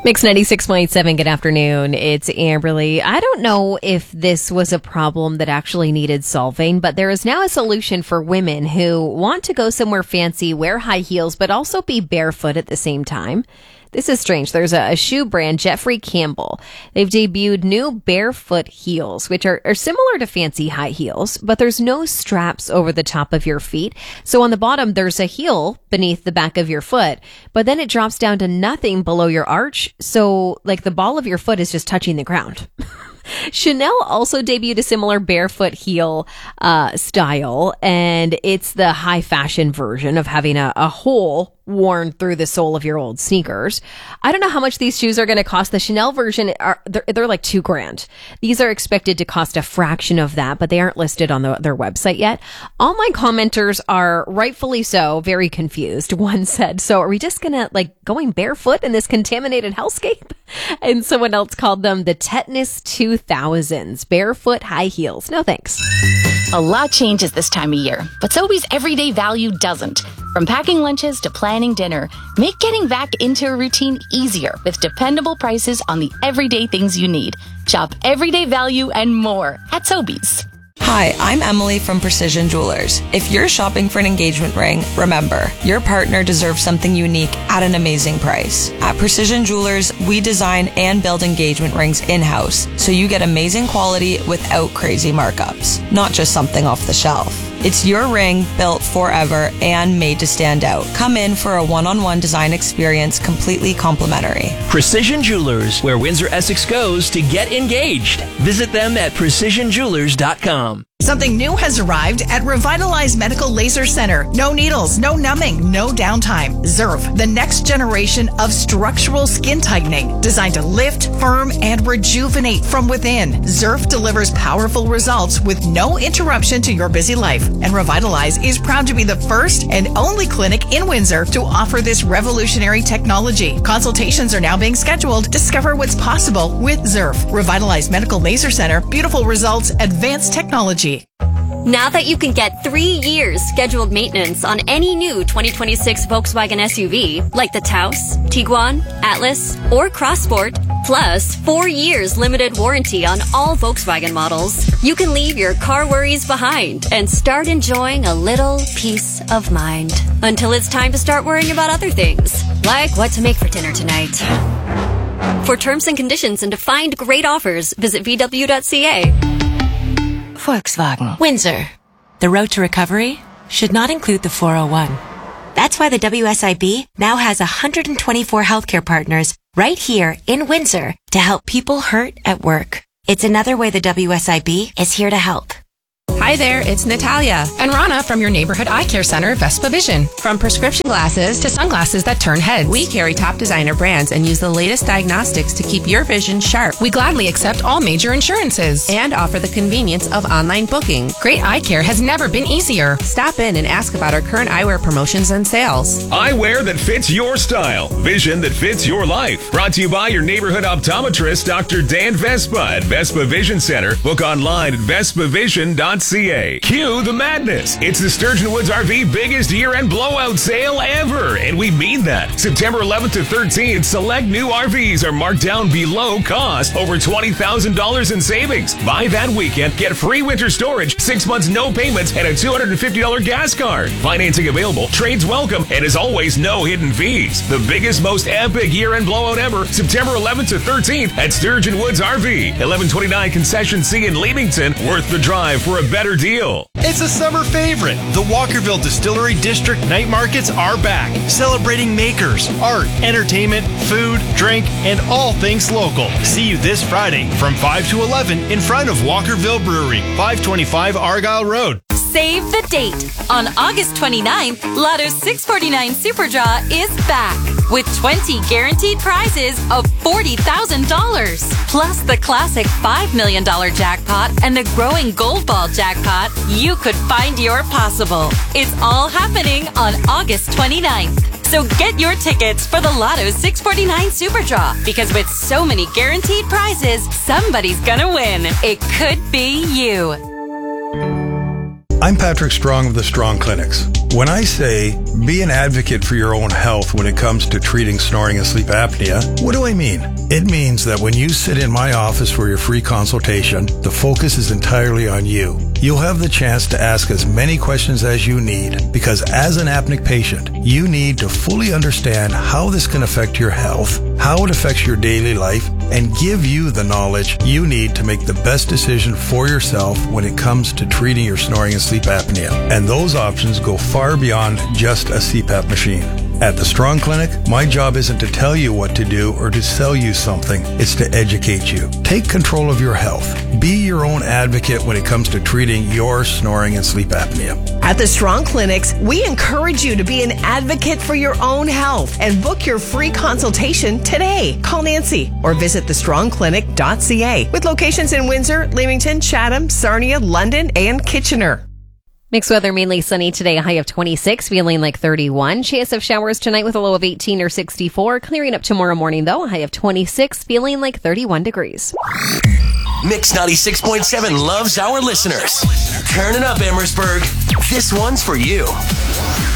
Mix 96.7, good afternoon. It's Amberly. I don't know if this was a problem that actually needed solving, but there is now a solution for women who want to go somewhere fancy, wear high heels, but also be barefoot at the same time. This is strange. There's a shoe brand, Jeffrey Campbell. They've debuted new barefoot heels, which are similar to fancy high heels, but there's no straps over the top of your feet. So on the bottom, there's a heel beneath the back of your foot, but then it drops down to nothing below your arch. So like the ball of your foot is just touching the ground. Chanel also debuted a similar barefoot heel style, and it's the high fashion version of having a hole worn through the sole of your old sneakers. I don't know how much these shoes are going to cost. The Chanel version they're like $2,000. These are expected to cost a fraction of that, but they aren't listed on their website yet. All my commenters are rightfully so very confused. One said, "So are we just going to going barefoot in this contaminated hellscape?" And someone else called them the Tetanus 2000s, barefoot high heels. No thanks. A lot changes this time of year, but Sobeys everyday value doesn't. From packing lunches to planning dinner, make getting back into a routine easier with dependable prices on the everyday things you need. Shop everyday value and more at Sobeys. Hi, I'm Emily from Precision Jewelers. If you're shopping for an engagement ring, remember, your partner deserves something unique at an amazing price. At Precision Jewelers, we design and build engagement rings in-house, so you get amazing quality without crazy markups, not just something off the shelf. It's your ring built forever and made to stand out. Come in for a one-on-one design experience completely complimentary. Precision Jewelers, where Windsor Essex goes to get engaged. Visit them at precisionjewelers.com. Something new has arrived at Revitalize Medical Laser Center. No needles, no numbing, no downtime. Zerf, the next generation of structural skin tightening, designed to lift, firm, and rejuvenate from within. Zerf delivers powerful results with no interruption to your busy life. And Revitalize is proud to be the first and only clinic in Windsor to offer this revolutionary technology. Consultations are now being scheduled. Discover what's possible with Zerf. Revitalize Medical Laser Center. Beautiful results, advanced technology. Now that you can get 3 years scheduled maintenance on any new 2026 Volkswagen SUV, like the Taos, Tiguan, Atlas, or Crossport, plus 4 years limited warranty on all Volkswagen models, you can leave your car worries behind and start enjoying a little peace of mind. Until it's time to start worrying about other things, like what to make for dinner tonight. For terms and conditions and to find great offers, visit VW.ca. Volkswagen. Windsor. The road to recovery should not include the 401. That's why the WSIB now has 124 healthcare partners right here in Windsor to help people hurt at work. It's another way the WSIB is here to help. Hi there, it's Natalia and Rana from your neighborhood eye care center, Vespa Vision. From prescription glasses to sunglasses that turn heads, we carry top designer brands and use the latest diagnostics to keep your vision sharp. We gladly accept all major insurances and offer the convenience of online booking. Great eye care has never been easier. Stop in and ask about our current eyewear promotions and sales. Eyewear that fits your style. Vision that fits your life. Brought to you by your neighborhood optometrist, Dr. Dan Vespa at Vespa Vision Center. Book online at vespavision.ca. Cue the madness. It's the Sturgeon Woods RV biggest year-end blowout sale ever, and we mean that. September 11th to 13th, select new RVs are marked down below cost. Over $20,000 in savings. Buy that weekend, get free winter storage, 6 months no payments, and a $250 gas card. Financing available, trades welcome, and as always, no hidden fees. The biggest, most epic year-end blowout ever, September 11th to 13th at Sturgeon Woods RV, 1129 Concession C in Leamington. Worth the drive for a better deal. It's a summer favorite. The Walkerville Distillery District night markets are back, celebrating makers, art, entertainment, food, drink, and all things local. See you this Friday from 5 to 11 in front of Walkerville Brewery, 525 Argyle Road. Save the date. On August 29th, Lotto's 649 Super Draw is back with 20 guaranteed prizes of $40,000. Plus the classic $5 million jackpot and the growing Gold Ball jackpot. You could find your possible. It's all happening on August 29th. So get your tickets for the Lotto 649 Super Draw, because with so many guaranteed prizes, somebody's gonna win. It could be you. I'm Patrick Strong of the Strong Clinics. When I say be an advocate for your own health when it comes to treating snoring and sleep apnea, what do I mean? It means that when you sit in my office for your free consultation, the focus is entirely on you. You'll have the chance to ask as many questions as you need, because as an apneic patient, you need to fully understand how this can affect your health, how it affects your daily life, and give you the knowledge you need to make the best decision for yourself when it comes to treating your snoring and sleep apnea. And those options go far beyond just a CPAP machine. At the Strong Clinic, my job isn't to tell you what to do or to sell you something. It's to educate you. Take control of your health. Be your own advocate when it comes to treating your snoring and sleep apnea. At the Strong Clinics, we encourage you to be an advocate for your own health and book your free consultation today. Call Nancy or visit thestrongclinic.ca with locations in Windsor, Leamington, Chatham, Sarnia, London, and Kitchener. Mixed weather, mainly sunny today, a high of 26, feeling like 31. Chance of showers tonight with a low of 18 or 64. Clearing up tomorrow morning, though, a high of 26, feeling like 31 degrees. Mix 96.7 loves our listeners. Turn it up, Amherstburg. This one's for you.